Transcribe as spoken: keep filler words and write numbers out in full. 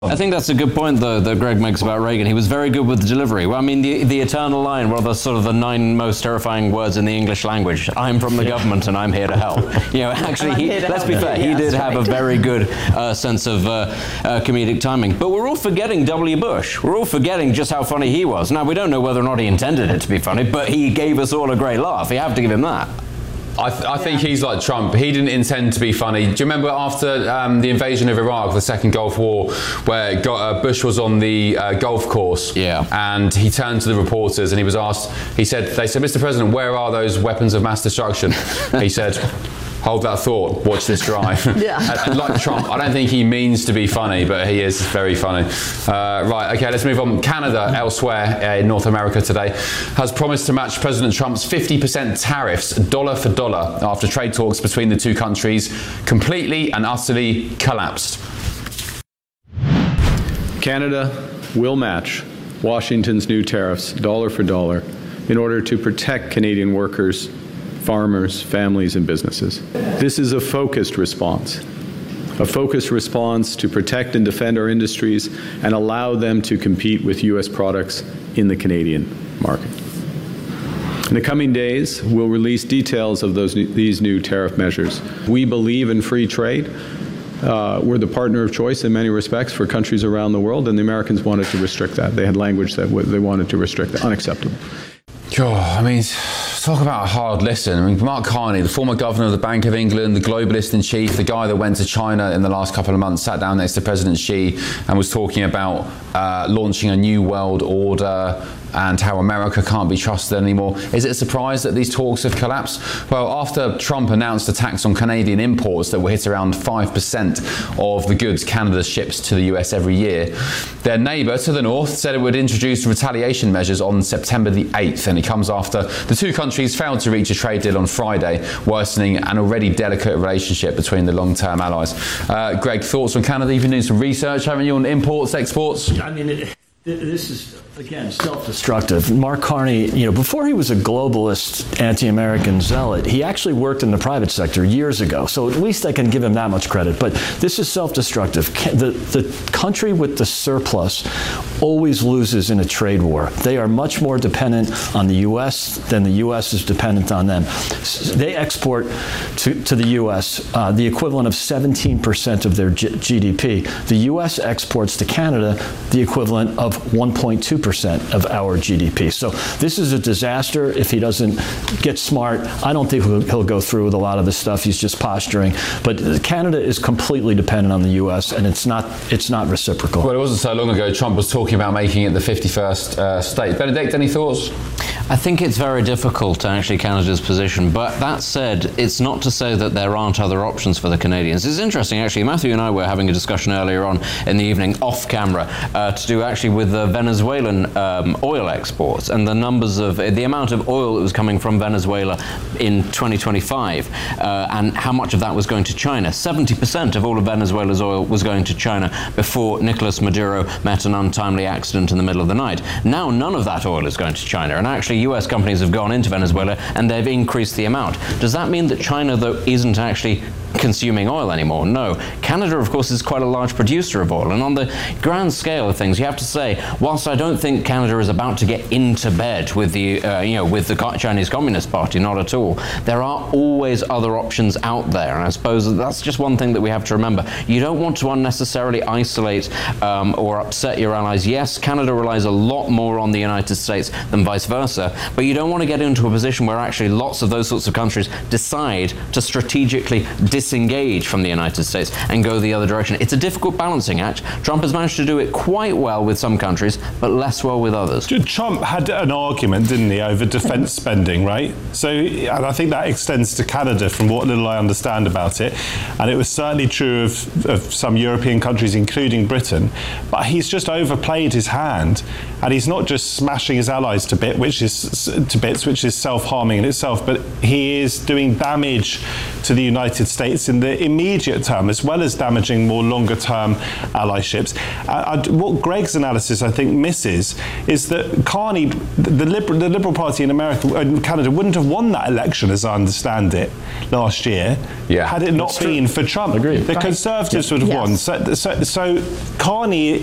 I think that's a good point, though, that Greg makes about Reagan. He was very good with the delivery. Well, I mean, the, the eternal line, one of the sort of the nine most terrifying words in the English language. I'm from the government and I'm here to help. You know, actually, he, let's be fair, he did have a very good uh, sense of uh, uh, comedic timing. But we're all forgetting W. Bush. We're all forgetting just how funny he was. Now, we don't know whether or not he intended it to be funny, but he gave us all a great laugh. You have to give him that. I, th I think he's like Trump. He didn't intend to be funny. Do you remember after um, the invasion of Iraq, the second Gulf War, where got, uh, Bush was on the uh, golf course, yeah, and he turned to the reporters and he was asked, he said, they said, Mister President, where are those weapons of mass destruction? He said, hold that thought, watch this drive. Yeah. And like Trump, I don't think he means to be funny, but he is very funny. Uh, right, okay, let's move on. Canada, elsewhere in North America today, has promised to match President Trump's fifty percent tariffs dollar for dollar after trade talks between the two countries completely and utterly collapsed. Canada will match Washington's new tariffs dollar for dollar in order to protect Canadian workers, farmers, families, and businesses. This is a focused response, a focused response to protect and defend our industries and allow them to compete with U S products in the Canadian market. In the coming days, we'll release details of those, these new tariff measures. We believe in free trade. Uh, we're the partner of choice in many respects for countries around the world, and the Americans wanted to restrict that. They had language that w they wanted to restrict that. Unacceptable. Oh, I mean, talk about a hard listen. I mean, Mark Carney, the former governor of the Bank of England, the globalist in chief, the guy that went to China in the last couple of months, sat down next to President Xi and was talking about uh, launching a new world order and how America can't be trusted anymore. Is it a surprise that these talks have collapsed? Well, after Trump announced a tax on Canadian imports that will hit around five percent of the goods Canada ships to the U S every year, their neighbour to the north said it would introduce retaliation measures on September the eighth, and it comes after the two countries failed to reach a trade deal on Friday, worsening an already delicate relationship between the long-term allies. Uh, Greg, thoughts on Canada? You've been doing some research, haven't you, on imports, exports? I mean, it, this is, again, self-destructive. Mark Carney, you know, before he was a globalist, anti-American zealot, he actually worked in the private sector years ago. So at least I can give him that much credit. But this is self-destructive. The, the country with the surplus always loses in a trade war. They are much more dependent on the U S than the U S is dependent on them. They export to, to the U S uh, the equivalent of seventeen percent of their G D P. The U S exports to Canada the equivalent of one point two percent of our G D P. So this is a disaster if he doesn't get smart. I don't think he'll, he'll go through with a lot of this stuff. He's just posturing. But Canada is completely dependent on the U S, and it's not it's not reciprocal. Well, it wasn't so long ago Trump was talking about making it the fifty-first uh, state. Benedict, any thoughts? I think it's very difficult, actually, Canada's position. But that said, it's not to say that there aren't other options for the Canadians. It's interesting, actually. Matthew and I were having a discussion earlier on in the evening, off camera, uh, to do actually with the Venezuelan um, oil exports and the numbers of the amount of oil that was coming from Venezuela in twenty twenty-five uh, and how much of that was going to China. seventy percent of all of Venezuela's oil was going to China before Nicolas Maduro met an untimely accident in the middle of the night. Now none of that oil is going to China, and actually U S companies have gone into Venezuela and they've increased the amount. Does that mean that China, though, isn't actually consuming oil anymore? No. Canada, of course, is quite a large producer of oil, and on the grand scale of things, you have to say, whilst I don't think Canada is about to get into bed with the, uh, you know, with the Chinese Communist Party, not at all, there are always other options out there, and I suppose that's just one thing that we have to remember. You don't want to unnecessarily isolate um, or upset your allies. Yes, Canada relies a lot more on the United States than vice versa, but you don't want to get into a position where actually lots of those sorts of countries decide to strategically disengage from the United States and go the other direction. It's a difficult balancing act. Trump has managed to do it quite well with some countries, but less well with others. Trump had an argument, didn't he, over defence spending, right? So, and I think that extends to Canada from what little I understand about it. And it was certainly true of, of some European countries, including Britain. But he's just overplayed his hand, and he's not just smashing his allies to bit, which is to bits, which is self-harming in itself, but he is doing damage to the United States in the immediate term, as well as damaging more longer-term allyships. Uh, what Greg's analysis, I think, misses is that Carney, the Liberal, the Liberal Party in America, in Canada, wouldn't have won that election, as I understand it, last year, yeah, had it not been for Trump. Agreed. The Right. Conservatives would have Yes. won. So, so, so Carney